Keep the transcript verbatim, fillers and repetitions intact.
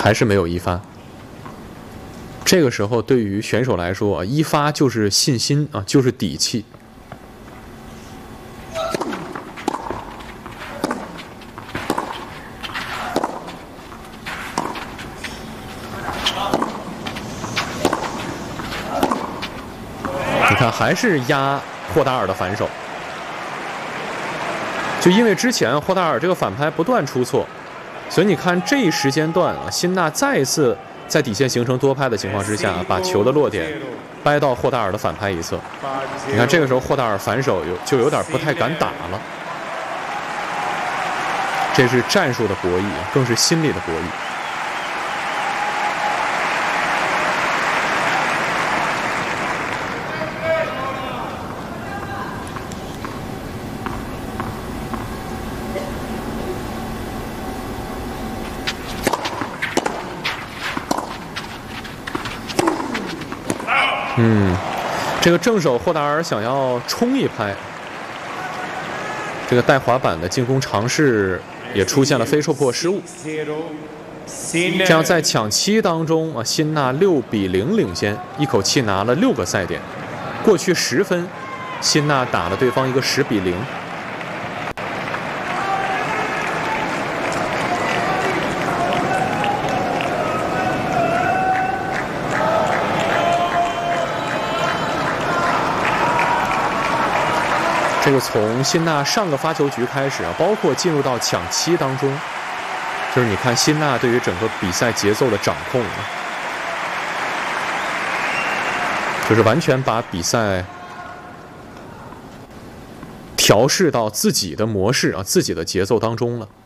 还是没有一发。这个时候对于选手来说啊，一发就是信心啊，就是底气。你看，还是压霍达尔的反手。就因为之前霍达尔这个反拍不断出错，所以你看这一时间段啊，辛纳再一次在底线形成多拍的情况之下，把球的落点掰到霍达尔的反拍一侧。你看这个时候霍达尔反手有就有点不太敢打了。这是战术的博弈，更是心理的博弈。嗯，这个正手霍达尔想要冲一拍，这个带滑板的进攻尝试也出现了非受迫失误，这样在抢七当中啊，辛纳六比零领先，一口气拿了六个赛点。过去十分，辛纳打了对方一个十比零。这个从辛纳上个发球局开始啊，包括进入到抢七当中，就是你看辛纳对于整个比赛节奏的掌控啊，就是完全把比赛调试到自己的模式啊、自己的节奏当中了。